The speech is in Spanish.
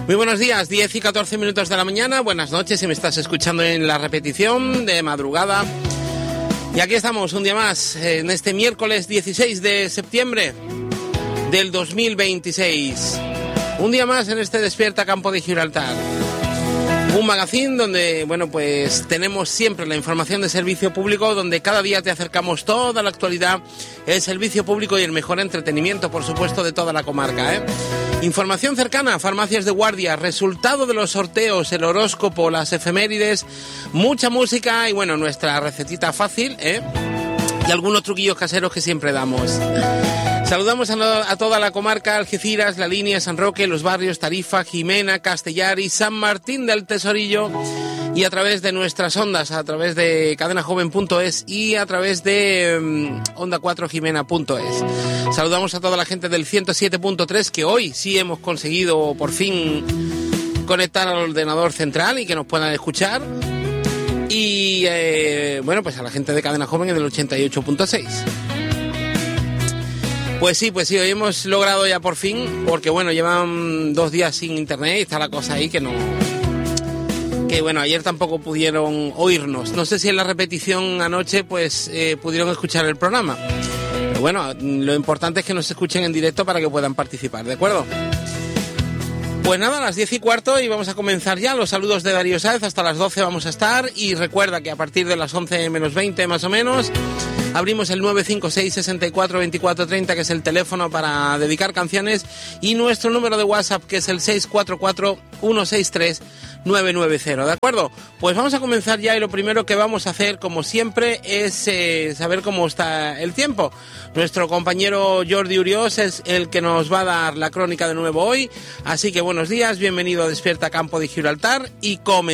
Muy buenos días, 10 y 14 minutos de la mañana. Buenas noches si me estás escuchando en la repetición de madrugada. Y aquí estamos un día más, en este miércoles 16 de septiembre del 2026. Un día más en este Despierta Campo de Gibraltar. Un magazine donde, bueno, pues tenemos siempre la información de servicio público, donde cada día te acercamos toda la actualidad, el servicio público y el mejor entretenimiento, por supuesto, de toda la comarca, Información cercana, farmacias de guardia, resultado de los sorteos, el horóscopo, las efemérides, mucha música y, bueno, nuestra recetita fácil, y algunos truquillos caseros que siempre damos. Saludamos a toda la comarca, Algeciras, La Línea, San Roque, los barrios Tarifa, Jimena, Castellari, San Martín del Tesorillo y a través de nuestras ondas, a través de cadenajoven.es y a través de onda4jimena.es. Saludamos a toda la gente del 107.3 que hoy sí hemos conseguido por fin conectar al ordenador central y que nos puedan escuchar. Y bueno, pues a la gente de Cadena Joven del 88.6. Pues sí, hoy hemos logrado ya por fin, porque bueno, llevan 2 días sin internet y está la cosa ahí que no... Que bueno, ayer tampoco pudieron oírnos. No sé si en la repetición anoche pues pudieron escuchar el programa. Pero bueno, lo importante es que nos escuchen en directo para que puedan participar, ¿de acuerdo? Pues nada, a las 10 y cuarto y vamos a comenzar ya. Los saludos de Darío Sáez, hasta las 12 vamos a estar. Y recuerda que a partir de las 11 menos 20 más o menos... abrimos el 956 64 24 30, que es el teléfono para dedicar canciones, y nuestro número de WhatsApp, que es el 644 163 990, ¿de acuerdo? Pues vamos a comenzar ya, y lo primero que vamos a hacer, como siempre, es saber cómo está el tiempo. Nuestro compañero Jordi Uriós es el que nos va a dar la crónica de nuevo hoy, así que buenos días, bienvenido a Despierta Campo de Gibraltar, y comenzamos.